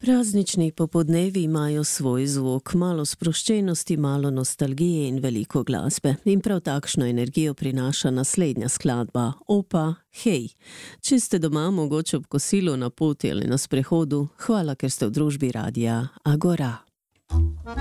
Praznični popodnevi imajo svoj zvok, malo sproščenosti, malo nostalgije in veliko glasbe. In prav takšno energijo prinaša naslednja skladba, Opa, hej. Če ste doma, mogoče ob kosilu, na poti ali na sprehodu, hvala, ker ste v družbi radia Agora.